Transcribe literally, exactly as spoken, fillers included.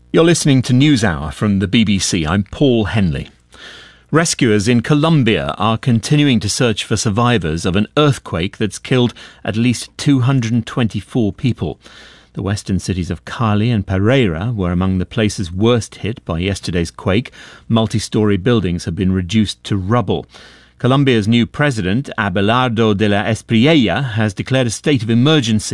You're listening to NewsHour from the B B C. I'm Paul Henley. Rescuers in Colombia are continuing to search for survivors of an earthquake that's killed at least two hundred twenty-four people. The western cities of Cali and Pereira were among the places worst hit by yesterday's quake. Multi-storey buildings have been reduced to rubble. Colombia's new president, Abelardo de la Espriella, has declared a state of emergency